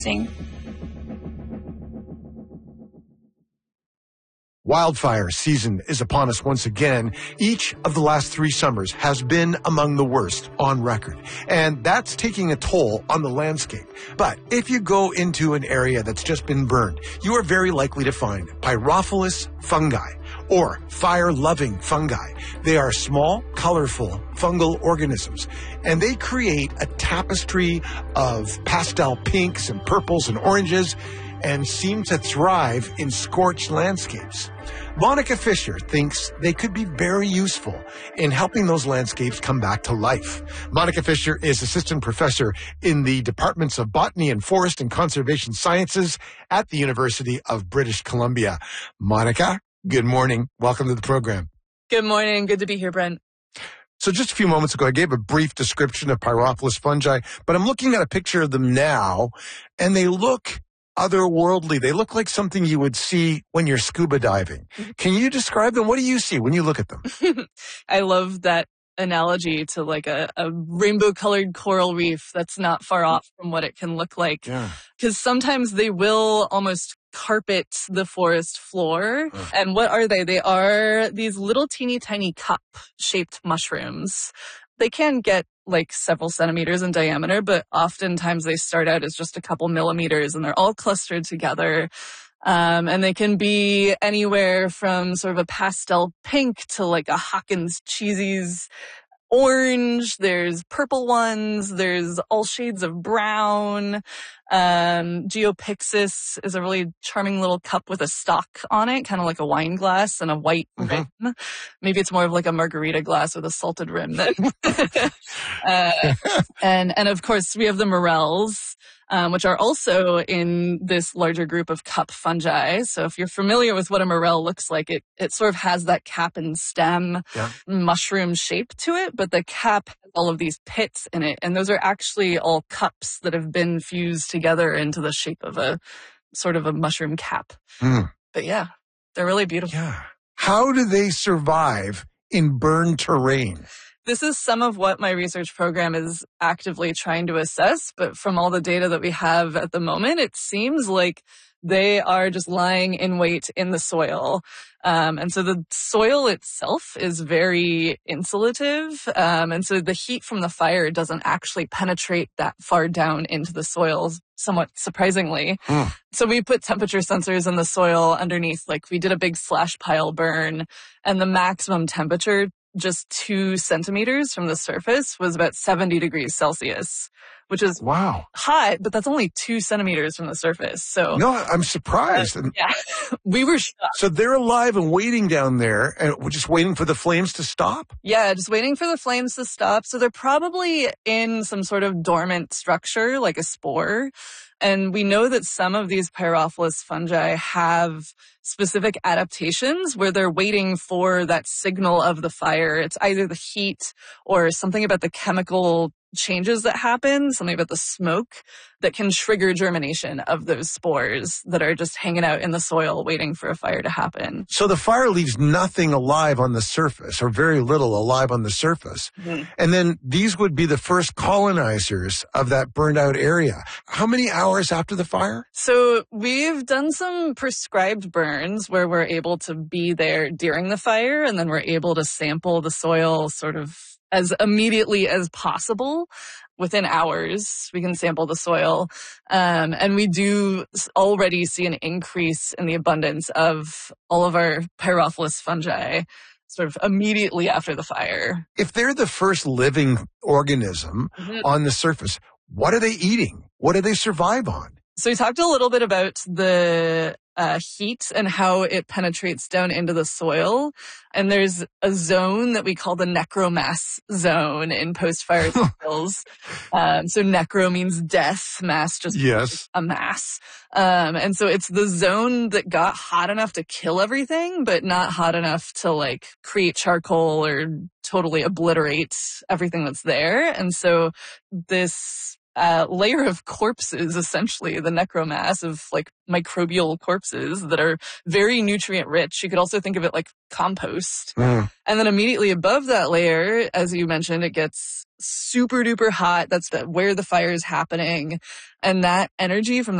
Wildfire season is upon us once again. Each of the last 3 summers has been among the worst on record, and that's taking a toll on the landscape. But if you go into an area that's just been burned, you are very likely to find Pyrophilus fungi, or fire-loving fungi. They are small, colorful fungal organisms, and they create a tapestry of pastel pinks and purples and oranges, and seem to thrive in scorched landscapes. Monica Fisher thinks they could be very useful in helping those landscapes come back to life. Monica Fisher is assistant professor in the departments of botany and forest and conservation sciences at the University of British Columbia. Monica, good morning. Welcome to the program. Good morning. Good to be here, Brent. So just a few moments ago, I gave a brief description of Pyrophilus fungi, but I'm looking at a picture of them now, and they look otherworldly. They look like something you would see when you're scuba diving. Can you describe them? What do you see when you look at them? I love that analogy to like a rainbow-colored coral reef that's not far off from what it can look like. Because sometimes they will almost carpet the forest floor. And what are they? They are these little teeny tiny cup-shaped mushrooms. They can get like several centimeters in diameter, but oftentimes they start out as just a couple millimeters, and they're all clustered together. And they can be anywhere from sort of a pastel pink to like a Hawkins cheesies orange. There's purple ones. There's all shades of brown. Geopixis is a really charming little cup with a stalk on it, kind of like a wine glass and a white rim. Maybe it's more of like a margarita glass with a salted rim. And of course we have the morels, which are also in this larger group of cup fungi. So if you're familiar with what a morel looks like, it sort of has that cap and stem mushroom shape to it, but the cap has all of these pits in it. And those are actually all cups that have been fused together into the shape of a sort of a mushroom cap. But yeah, they're really beautiful. How do they survive in burned terrain? This is some of what my research program is actively trying to assess, but from all the data that we have at the moment, it seems like they are just lying in wait in the soil. And so the soil itself is very insulative. And so the heat from the fire doesn't actually penetrate that far down into the soil, somewhat surprisingly. So we put temperature sensors in the soil underneath, like we did a big slash pile burn, and the maximum temperature just 2 centimeters from the surface was about 70 degrees Celsius, which is hot, but that's only 2 centimeters from the surface. So no, I'm surprised. We were shocked. So they're alive and waiting down there, and we're just waiting for the flames to stop? Yeah, just waiting for the flames to stop. So they're probably in some sort of dormant structure, like a spore. And we know that some of these Pyrophilus fungi have specific adaptations where they're waiting for that signal of the fire. It's either the heat or something about the chemical changes that happen, something about the smoke that can trigger germination of those spores that are just hanging out in the soil waiting for a fire to happen. So the fire leaves nothing alive on the surface, or very little alive on the surface. And then these would be the first colonizers of that burned out area. How many hours after the fire? So we've done some prescribed burns where we're able to be there during the fire, and then we're able to sample the soil sort of as immediately as possible. Within hours, we can sample the soil. And we do already see an increase in the abundance of all of our Pyrophilus fungi sort of immediately after the fire. If they're the first living organism on the surface, what are they eating? What do they survive on? So we talked a little bit about the heat and how it penetrates down into the soil. And there's a zone that we call the necromass zone in post-fire soils. So necro means death, mass just a mass. And so it's the zone that got hot enough to kill everything, but not hot enough to like create charcoal or totally obliterate everything that's there. And so this layer of corpses, essentially, the necromass of like microbial corpses that are very nutrient rich. You could also think of it like compost. And then immediately above that layer, as you mentioned, it gets super duper hot. That's where the fire is happening. And that energy from